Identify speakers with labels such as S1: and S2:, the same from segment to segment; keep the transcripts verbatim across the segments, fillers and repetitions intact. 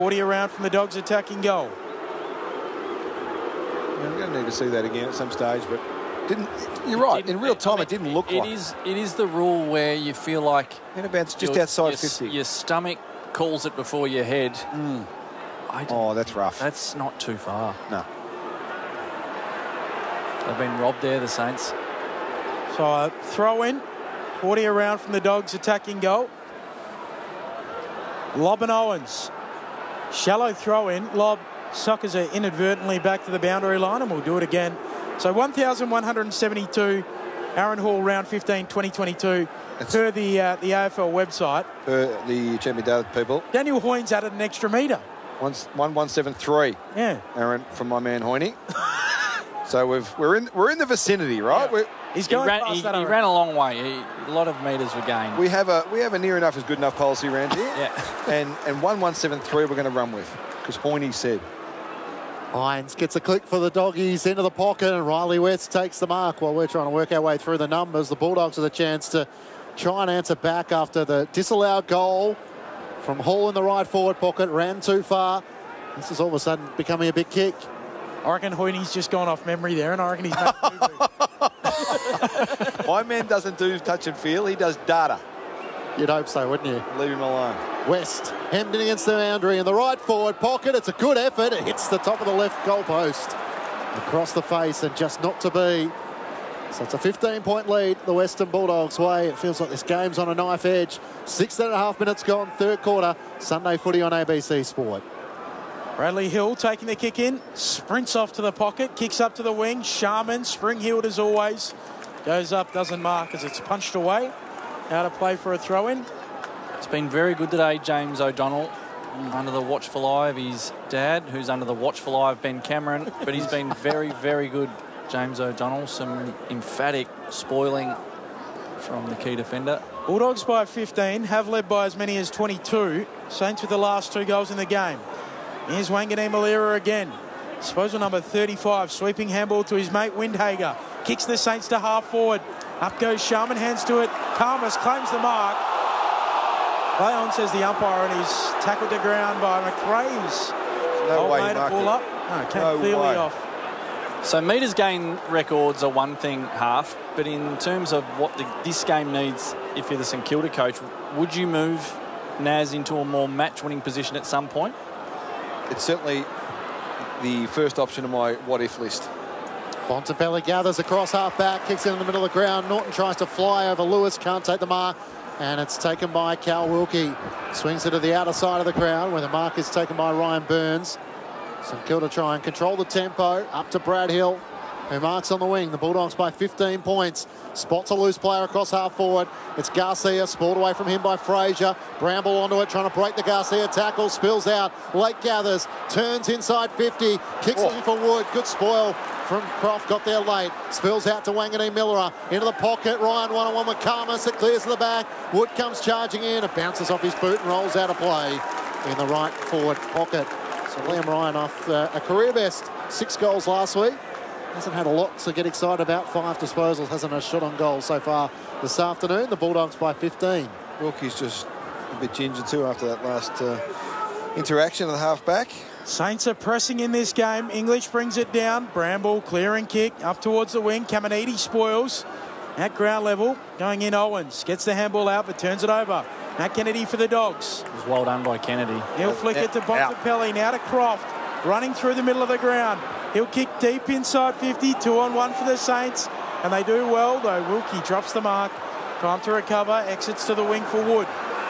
S1: forty around from the Dogs attacking goal.
S2: Yeah, we're going to need to see that again at some stage, but didn't. You're right. In real time, it, I mean, it didn't look
S3: it
S2: like.
S3: It is. It is the rule where you feel like
S2: and about just
S3: your,
S2: outside
S3: your,
S2: fifty.
S3: Your stomach calls it before your head.
S2: Mm. Oh, that's rough.
S3: That's not too far.
S2: No.
S3: They've been robbed there, the Saints.
S1: So uh, throw in, forty around from the Dogs attacking goal. Lob and Owens. Shallow throw in. Lob suckers it inadvertently back to the boundary line, and we'll do it again. So one thousand one hundred seventy-two, Aaron Hall, round fifteen, twenty twenty-two, That's per the uh, the A F L website.
S2: Per the champion data people.
S1: Daniel Hoynes added an extra metre.
S2: One, one one seven three.
S1: Yeah.
S2: Aaron, from my man Hoyne. So we've we're in we're in the vicinity, right?
S1: Yeah. He's going
S3: he ran,
S1: past
S3: he,
S1: that.
S3: He ran a long way. He, a lot of metres were gained.
S2: We have a we have a near enough is good enough policy around here.
S3: Yeah.
S2: And and one one seven three we're going to run with because Hoyne said.
S4: Hines gets a click for the Doggies into the pocket, and Riley West takes the mark while we're trying to work our way through the numbers. The Bulldogs have the chance to try and answer back after the disallowed goal from Hall in the right forward pocket. Ran too far. This is all of a sudden becoming a big kick.
S1: I reckon Hoyne's just gone off memory there, and I reckon he's made a
S2: My man doesn't do touch and feel, he does data.
S4: You'd hope so, wouldn't you?
S2: Leave him alone.
S4: West hemmed in against the boundary in the right forward pocket. It's a good effort. It hits the top of the left goal post. Across the face and just not to be. So it's a fifteen-point lead the Western Bulldogs way. It feels like this game's on a knife edge. sixteen and a half minutes gone, third quarter. Sunday footy on A B C Sport.
S1: Bradley Hill taking the kick in, sprints off to the pocket, kicks up to the wing. Sharman, spring-heeled as always, goes up, doesn't mark as it's punched away. Out of play for a throw-in.
S3: It's been very good today, James O'Donnell, under the watchful eye of his dad, who's under the watchful eye of Ben Cameron. But he's been very, very good, James O'Donnell. Some emphatic spoiling from the key defender.
S1: Bulldogs by fifteen, have led by as many as twenty-two. Saints with the last two goals in the game. Here's Wangani Malira again. Disposal number thirty-five, sweeping handball to his mate Windhager. Kicks the Saints to half forward. Up goes Sharman, hands to it. Karmas claims the mark. Play on, says the umpire, and he's tackled to ground by McRae's.
S2: No
S1: Old
S2: way
S1: mate
S2: he marked
S1: pull
S2: it.
S1: up. No, came
S2: No
S1: clearly
S2: way.
S1: off.
S3: So metres gain records are one thing half, but in terms of what the, this game needs, if you're the St Kilda coach, would you move Naz into a more match-winning position at some point?
S2: It's certainly the first option on my what-if list.
S4: Bontempelli gathers across half-back, kicks in the middle of the ground. Norton tries to fly over Lewis, can't take the mark, and it's taken by Cal Wilkie. Swings it to the outer side of the ground, where the mark is taken by Ryan Burns. St Kilda try and control the tempo. Up to Brad Hill, who marks on the wing. The Bulldogs by fifteen points. Spots a loose player across half forward. It's Garcia, spoiled away from him by Frazier. Bramble onto it, trying to break the Garcia tackle. Spills out. Lake gathers. Turns inside fifty. Kicks it in for Wood. Good spoil from Croft. Got there late. Spills out to Wangani Miller. Into the pocket. Ryan one-on-one with Karmas. It clears to the back. Wood comes charging in. It bounces off his boot and rolls out of play in the right forward pocket. So Liam Ryan off uh, a career best. Six goals last week. Hasn't had a lot to get excited about. Five disposals. Hasn't had a shot on goal so far this afternoon. The Bulldogs by fifteen.
S2: Wilkie's just a bit ginger too after that last uh, interaction of the half-back.
S1: Saints are pressing in this game. English brings it down. Bramble, clearing kick, up towards the wing. Caminiti spoils. At ground level, going in Owens. Gets the handball out, but turns it over. Matt Kennedy for the Dogs.
S3: It was well done by Kennedy.
S1: He'll flick it to Bontempelli. Now to Croft. Running through the middle of the ground. He'll kick deep inside fifty. Two on one for the Saints. And they do well, though. Wilkie drops the mark. Time to recover. Exits to the wing for Wood.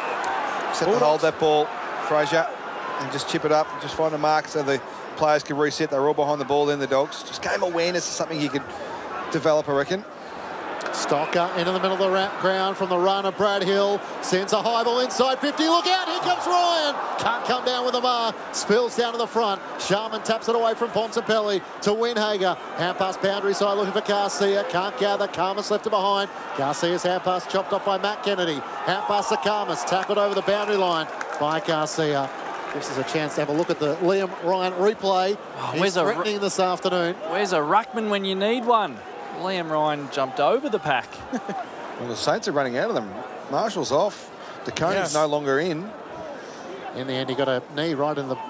S2: Set to hold that ball, Frazier, and just chip it up and just find a mark so the players can reset. They're all behind the ball, then the Dogs. Just game awareness is something he could develop, I reckon.
S4: Stocker into the middle of the ra- ground from the run of Brad Hill. Sends a high ball inside fifty. Look out, here comes Ryan. Can't come down with the mark. Spills down to the front. Sharman taps it away from Bontempelli to Windhager. Hand pass boundary side looking for Garcia. Can't gather. Karmas left it behind. Garcia's hand pass chopped off by Matt Kennedy. Hand pass to Karmas. Tackled over the boundary line by Garcia. Gives us a chance to have a look at the Liam Ryan replay.
S3: Oh,
S4: He's
S3: where's a
S4: threatening this afternoon.
S3: Where's a ruckman when you need one? Liam Ryan jumped over the pack.
S2: Well, the Saints are running out of them. Marshall's off. DeConey's
S1: Yes.
S2: no longer in.
S4: In the end, he got a knee right in the